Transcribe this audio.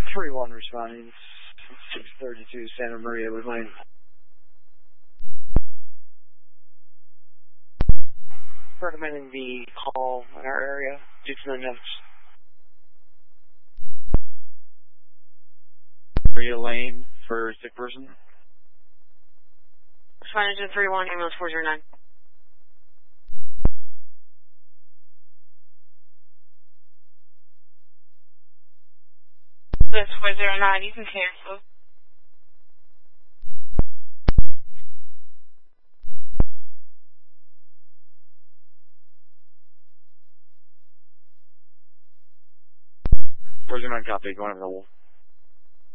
3-1 responding. 632 Santa Maria with Lane. Recommending the call in our area due to the notes. Maria Lane for sick person. Responding to 3-1, ambulance 409. That's 409, you can cancel. Where's your man copy? Going over the wall.